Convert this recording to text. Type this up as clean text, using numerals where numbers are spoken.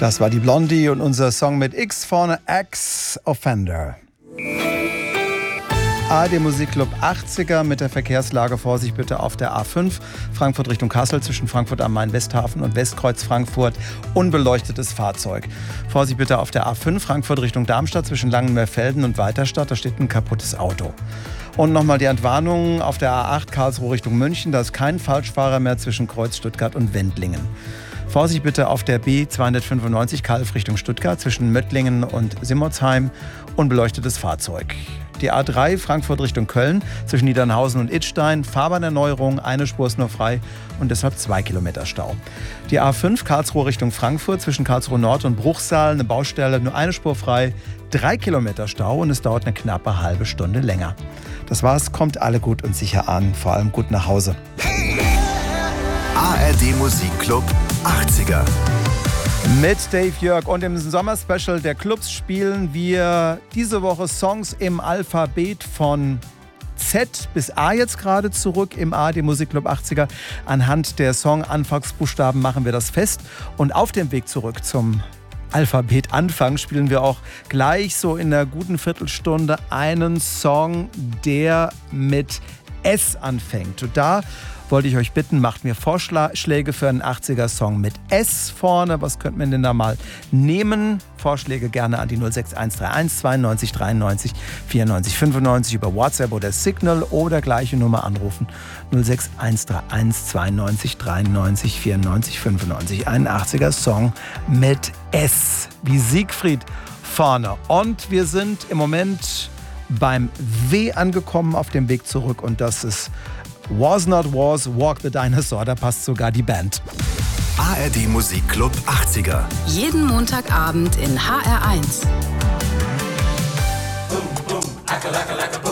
Das war die Blondie und unser Song mit X vorne, Ex-Offender. ARD Musikclub 80er mit der Verkehrslage. Vorsicht bitte auf der A5, Frankfurt Richtung Kassel, zwischen Frankfurt am Main-Westhafen und Westkreuz Frankfurt, unbeleuchtetes Fahrzeug. Vorsicht bitte auf der A5, Frankfurt Richtung Darmstadt, zwischen Langenmeerfelden und Weiterstadt, da steht ein kaputtes Auto. Und nochmal die Entwarnung auf der A8 Karlsruhe Richtung München, da ist kein Falschfahrer mehr zwischen Kreuz Stuttgart und Wendlingen. Vorsicht bitte auf der B295 Kalf Richtung Stuttgart, zwischen Möttlingen und Simmertsheim, unbeleuchtetes Fahrzeug. Die A3 Frankfurt Richtung Köln, zwischen Niedernhausen und Idstein, Fahrbahnerneuerung, eine Spur ist nur frei und deshalb 2 Kilometer Stau. Die A5 Karlsruhe Richtung Frankfurt, zwischen Karlsruhe Nord und Bruchsal, eine Baustelle, nur eine Spur frei, 3 Kilometer Stau und es dauert eine knappe halbe Stunde länger. Das war's, kommt alle gut und sicher an, vor allem gut nach Hause. ARD Musikclub 80er. Mit Dave Jörg und im Sommerspecial der Clubs spielen wir diese Woche Songs im Alphabet von Z bis A jetzt gerade zurück im ARD Musikclub 80er. Anhand der Song-Anfangsbuchstaben machen wir das fest. Und auf dem Weg zurück zum Alphabet-Anfang spielen wir auch gleich so in einer guten Viertelstunde einen Song, der mit S anfängt. Und da wollte ich euch bitten, macht mir Vorschläge für einen 80er-Song mit S vorne. Was könnte man denn da mal nehmen? Vorschläge gerne an die 06131 92 93 94 95 über WhatsApp oder Signal oder gleiche Nummer anrufen. 06131 92 93 94 95. Ein 80er-Song mit S wie Siegfried vorne. Und wir sind im Moment beim W angekommen auf dem Weg zurück und das ist Was Not Was, Walk the Dinosaur, da passt sogar die Band. ARD Musikclub 80er. Jeden Montagabend in HR1. Boom, boom, acca, lacka, lacka.